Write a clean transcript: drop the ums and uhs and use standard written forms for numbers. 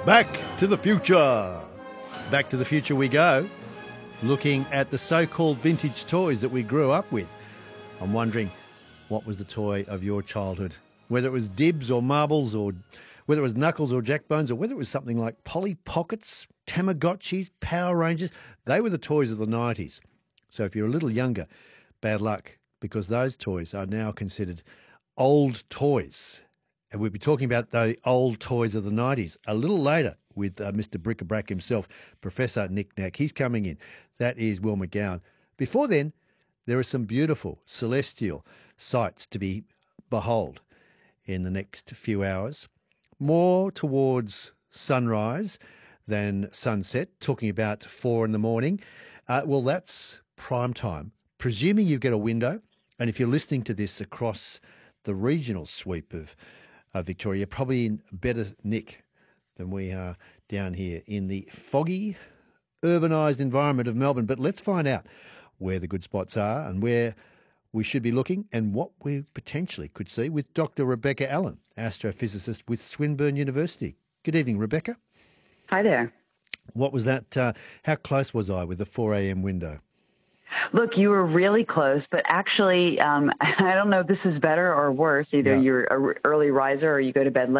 Back to the future. Back to the future we go, looking at the so-called vintage toys that we grew up with. I'm wondering, what was the toy of your childhood? Whether it was Dibs or Marbles, or whether it was Knuckles or Jackbones, or whether it was something like Polly Pockets, Tamagotchis, Power Rangers. They were the toys of the 90s. So if you're a little younger, bad luck, because those toys are now considered old toys. And we'll be talking about the old toys of the 90s a little later with Mr. Bric-a-Brac himself, Professor Nick Nack. He's coming in. That is Will McGowan. Before then, there are some beautiful celestial sights to behold in the next few hours. More towards sunrise than sunset, talking about 4 in the morning. Well, that's prime time, presuming you get a window. And if you're listening to this across the regional sweep of Victoria, you're probably in better nick than we are down here in the foggy, urbanised environment of Melbourne. But let's find out where the good spots are and where we should be looking and what we potentially could see with Dr. Rebecca Allen, astrophysicist with Swinburne University. Good evening, Rebecca. Hi there. What was that? How close was I with the 4 a.m. window? Look, you were really close, but actually, I don't know if this is better or worse. Either you're an early riser or you go to bed late.